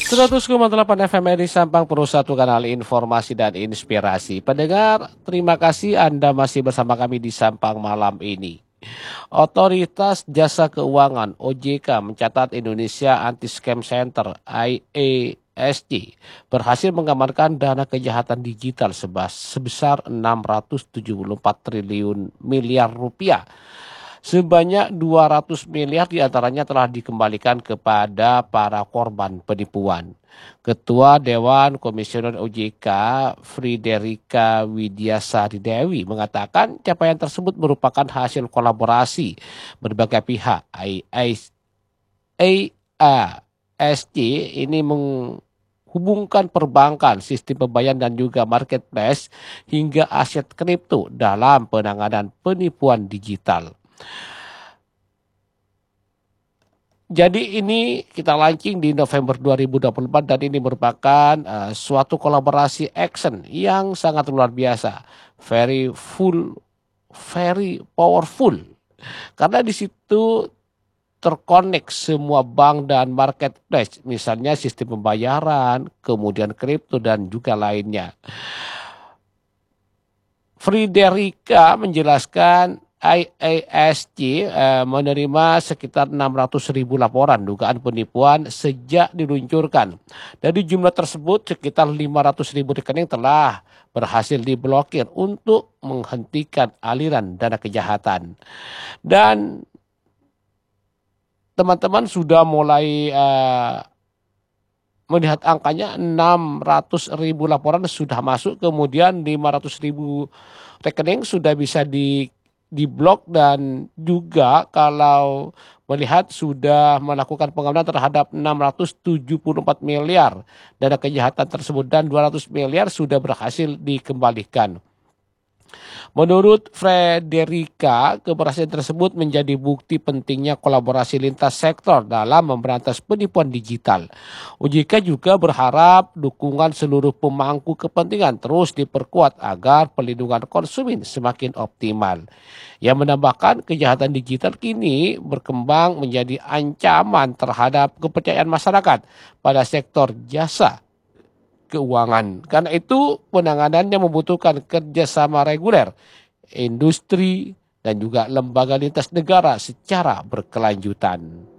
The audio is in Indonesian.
100,8 FM di Sampang Pro, satu kanal informasi dan inspirasi. Pendengar, terima kasih Anda masih bersama kami di Sampang malam ini. Otoritas Jasa Keuangan (OJK) mencatat Indonesia Anti-Scam Center (IASC) berhasil mengamankan dana kejahatan digital sebesar 674 triliun miliar rupiah. Sebanyak 200 miliar diantaranya telah dikembalikan kepada para korban penipuan. Ketua Dewan Komisioner OJK, Friderika Widiasari Dewi, mengatakan capaian tersebut merupakan hasil kolaborasi berbagai pihak. IASC ini menghubungkan perbankan, sistem pembayaran dan juga marketplace hingga aset kripto dalam penanganan penipuan digital. Jadi ini kita launching di November 2024 dan ini merupakan suatu kolaborasi action yang sangat luar biasa, very powerful. Karena di situ terkonek semua bank dan marketplace, misalnya sistem pembayaran, kemudian kripto dan juga lainnya. Friderika menjelaskan IASC menerima sekitar 600.000 laporan dugaan penipuan sejak diluncurkan. Dari jumlah tersebut, sekitar 500.000 rekening telah berhasil diblokir untuk menghentikan aliran dana kejahatan. Dan teman-teman sudah mulai melihat angkanya, 600.000 laporan sudah masuk, kemudian 500.000 rekening sudah bisa diblok, dan juga kalau melihat sudah melakukan pengamanan terhadap 674 miliar dana kejahatan tersebut dan 200 miliar sudah berhasil dikembalikan. Menurut Friderika, keberhasilan tersebut menjadi bukti pentingnya kolaborasi lintas sektor dalam memberantas penipuan digital. OJK juga berharap dukungan seluruh pemangku kepentingan terus diperkuat agar perlindungan konsumen semakin optimal. Yang menambahkan, kejahatan digital kini berkembang menjadi ancaman terhadap kepercayaan masyarakat pada sektor jasa keuangan. Karena itu penanganannya membutuhkan kerjasama reguler, industri, dan juga lembaga lintas negara secara berkelanjutan.